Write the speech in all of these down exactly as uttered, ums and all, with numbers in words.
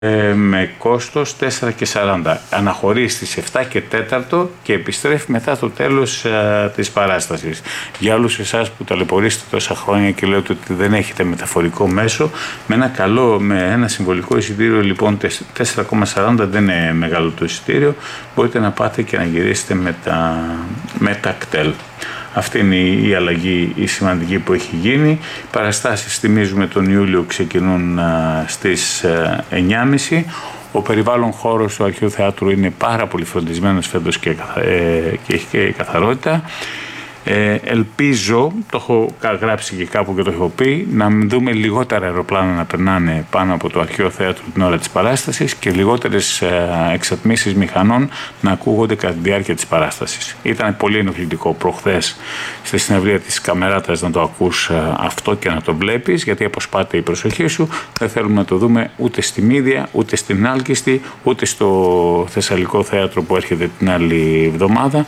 Ε, με κόστος τέσσερα και σαράντα. Αναχωρεί στις επτά και τέταρτο και επιστρέφει μετά το τέλος ε, της παράστασης. Για όλους εσάς που ταλαιπωρήσετε τόσα χρόνια και λέτε ότι δεν έχετε μεταφορικό μέσο, με ένα καλό, με ένα συμβολικό εισιτήριο λοιπόν τέσσερα κόμμα σαράντα, δεν είναι μεγάλο το εισιτήριο, μπορείτε να πάτε και να γυρίσετε με τα, με τα κτέλ. Αυτή είναι η αλλαγή η σημαντική που έχει γίνει. Οι παραστάσεις, θυμίζουμε, τον Ιούλιο ξεκινούν α, στις α, εννιά και μισή. Ο περιβάλλον χώρος του Αρχαίου Θεάτρου είναι πάρα πολύ φροντισμένος φέτος και, ε, και έχει και καθαρότητα. Ε, ελπίζω, το έχω γράψει και κάπου και το έχω πει, να δούμε λιγότερα αεροπλάνα να περνάνε πάνω από το Αρχαίο Θέατρο την ώρα της παράστασης και λιγότερες ε, εξατμίσεις μηχανών να ακούγονται κατά τη διάρκεια της παράστασης. Ήταν πολύ ενοχλητικό προχθές στη συνευρία της Καμεράτας να το ακούς ε, αυτό και να το βλέπεις, γιατί αποσπάται η προσοχή σου. Δεν θέλουμε να το δούμε ούτε στη Μύδια, ούτε στην Άλκιστη, ούτε στο Θεσσαλικό Θέατρο που έρχεται την άλλη εβδομάδα.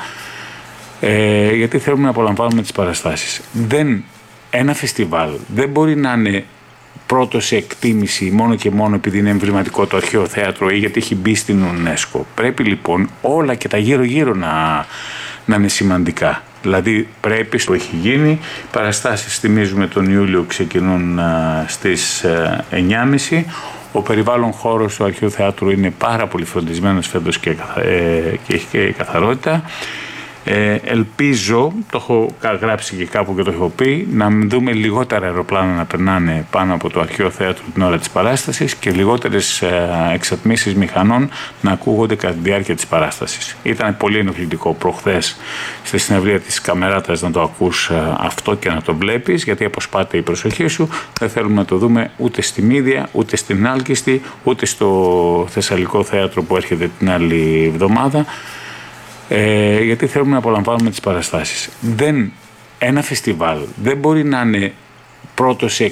Ε, γιατί θέλουμε να απολαμβάνουμε τις παραστάσεις. Δεν, ένα φεστιβάλ δεν μπορεί να είναι πρώτο σε εκτίμηση μόνο και μόνο επειδή είναι εμβληματικό το Αρχαίο Θέατρο ή γιατί έχει μπει στην UNESCO. Πρέπει λοιπόν όλα και τα γύρω-γύρω να, να είναι σημαντικά. Δηλαδή πρέπει, που έχει γίνει, οι παραστάσεις, θυμίζουμε, τον Ιούλιο ξεκινούν α, στις α, εννιά και μισή. Ο περιβάλλον χώρος του Αρχαίου Θεάτρου είναι πάρα πολύ φροντισμένος φέτος και, ε, και έχει και καθαρότητα. Ε, ελπίζω, το έχω γράψει και κάπου και το έχω πει, να δούμε λιγότερα αεροπλάνα να περνάνε πάνω από το Αρχαίο Θέατρο την ώρα της παράστασης και λιγότερες ε, εξατμίσεις μηχανών να ακούγονται κατά τη διάρκεια της παράστασης. Ήταν πολύ ενοχλητικό προχθές στη συνευρία της Καμεράτας να το ακούς ε, αυτό και να το βλέπεις, γιατί αποσπάται η προσοχή σου. Δεν θέλουμε να το δούμε ούτε στη Μύδια, ούτε στην Άλκιστη, ούτε στο Θεσσαλικό Θέατρο που έρχεται την άλλη εβδομάδα. Ε, γιατί θέλουμε να απολαμβάνουμε τις παραστάσεις. Δεν, ένα φεστιβάλ δεν μπορεί να είναι πρώτο σε